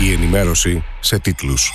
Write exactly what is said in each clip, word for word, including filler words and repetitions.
Η ενημέρωση σε τίτλους.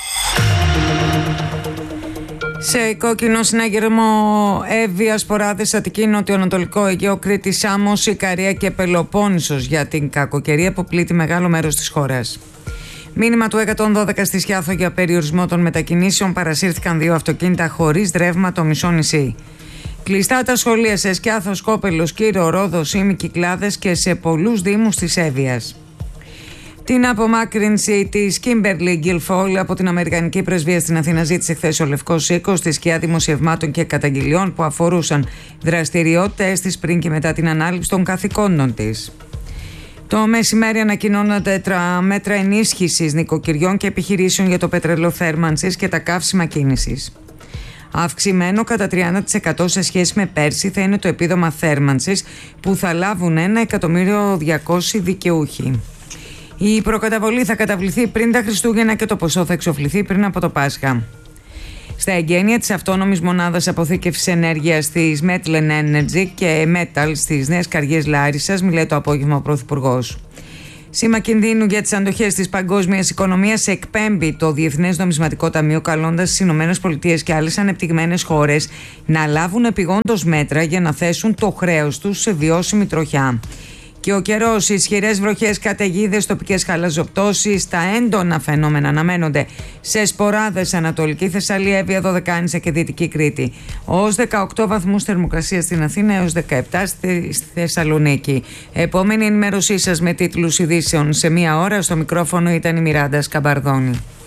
Σε κόκκινο συναγερμό Εύβοια, Σποράδες, Αττική, Νοτιοανατολικό Αιγαίο, Κρήτη, Σάμος, Ικαρία και Πελοπόννησος για την κακοκαιρία που πλήττει μεγάλο μέρος της χώρας. Μήνυμα του εκατόν δώδεκα στη Σκιάθο για περιορισμό των μετακινήσεων. Παρασύρθηκαν δύο αυτοκίνητα χωρίς ρεύμα το μισό νησί. Κλειστά τα σχολεία σε Σκιάθο, Σκόπελος, Κύρο, Ρόδο, Ήμι, Κυκλάδες και σε πολλούς δήμους της Εύβοιας. Την απομάκρυνση της Κίμπερλι Γκιλφόλ από την Αμερικανική Πρεσβεία στην Αθήνα ζήτησε χθες ο Λευκός Οίκος στη σκιά δημοσιευμάτων και καταγγελιών που αφορούσαν δραστηριότητες της πριν και μετά την ανάληψη των καθηκόντων της. Το μεσημέρι ανακοινώνονται μέτρα ενίσχυσης νοικοκυριών και επιχειρήσεων για το πετρέλαιο θέρμανσης και τα καύσιμα κίνησης. Αυξημένο κατά τριάντα τοις εκατό σε σχέση με πέρσι θα είναι το επίδομα θέρμανσης που θα λάβουν ένα εκατομμύριο διακόσιοι δικαιούχοι. Η προκαταβολή θα καταβληθεί πριν τα Χριστούγεννα και το ποσό θα εξοφληθεί πριν από το Πάσχα. Στα εγγένεια της αυτόνομης μονάδας αποθήκευσης ενέργειας της Metlen Energy και Metal στις Νέες Καριές Λάρισσας μιλάει το απόγευμα ο Πρωθυπουργός. Σήμα κινδύνου για τις αντοχές της παγκόσμιας οικονομίας εκπέμπει το Διεθνές Νομισματικό Ταμείο, καλώντας τις ΗΠΑ και άλλες ανεπτυγμένες χώρες να λάβουν επειγόντως μέτρα για να θέσουν το χρέος τους σε βιώσιμη τροχιά. Και ο καιρός, ισχυρές βροχές, καταιγίδες, τοπικές χαλαζοπτώσεις, τα έντονα φαινόμενα αναμένονται σε Σποράδες, Ανατολική Θεσσαλία, Εύβοια, Δωδεκάνησα και Δυτική Κρήτη. Ως δεκαοκτώ βαθμούς θερμοκρασία στην Αθήνα έως δεκαεπτά στη Θεσσαλονίκη. Επόμενη ενημέρωσή σας με τίτλους ειδήσεων σε μία ώρα. Στο μικρόφωνο ήταν η Μιράντα Σκαμπαρδόνη.